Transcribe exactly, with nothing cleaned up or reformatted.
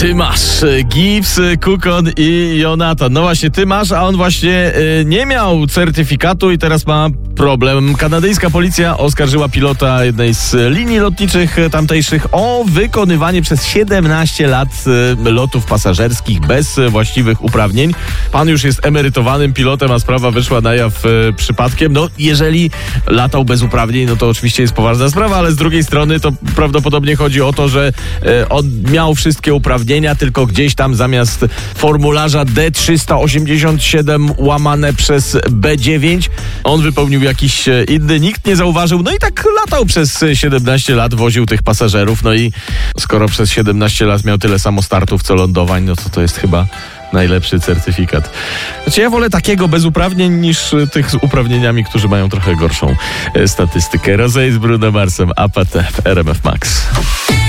Ty masz Gibbs, Kukon i Jonatan. No właśnie, ty masz, a on właśnie y, nie miał certyfikatu i teraz ma problem. Kanadyjska policja oskarżyła pilota jednej z linii lotniczych tamtejszych o wykonywanie przez siedemnaście lat y, lotów pasażerskich bez właściwych uprawnień. Pan już jest emerytowanym pilotem, a sprawa wyszła na jaw y, przypadkiem. No, jeżeli latał bez uprawnień, no to oczywiście jest poważna sprawa, ale z drugiej strony to prawdopodobnie chodzi o to, że y, on miał wszystkie uprawnienia, tylko gdzieś tam zamiast formularza D trzysta osiemdziesiąt siedem łamane przez B dziewięć on wypełnił jakiś inny, nikt nie zauważył, no i tak latał przez siedemnaście lat, woził tych pasażerów, no i skoro przez siedemnaście lat miał tyle samo startów co lądowań, no to to jest chyba najlepszy certyfikat. Znaczy ja wolę takiego bez uprawnień niż tych z uprawnieniami, którzy mają trochę gorszą statystykę. Rozej z Bruno Marsem, A P T w R M F Max.